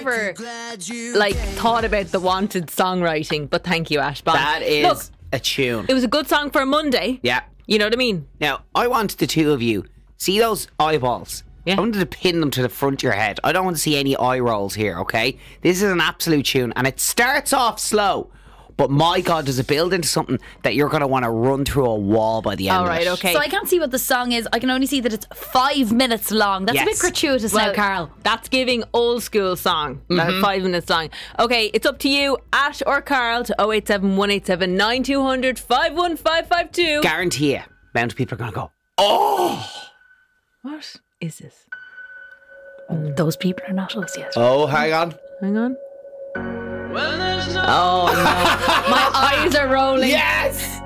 never like thought about the Wanted songwriting, but thank you, Ash Bond. That is Look, a tune. it was a good song for a Monday. Yeah. You know what I mean? Now, I want the two of you, see those eyeballs? Yeah. I wanted to pin them to the front of your head. I don't want to see any eye rolls here, okay? This is an absolute tune, and it starts off slow. But my God, does it build into something that you're going to want to run through a wall by the end All of right, it. okay. So I can't see what the song is. I can only see that it's 5 minutes long. That's a bit Yes. gratuitous now, Carl. That's giving old school song. That 5 minutes long. Okay, it's up to you, Ash or Carl, to 087 187 9200 51552. Guarantee you, amount of people are going to go, oh! What is this? Those people are not us yet. Oh, hang on. Hang on. Oh no, my eyes are rolling. Yes!